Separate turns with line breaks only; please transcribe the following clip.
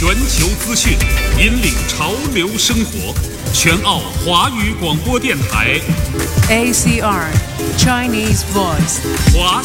全球资讯，引领潮流生活。全澳华语广播电台
ACR Chinese Voice
华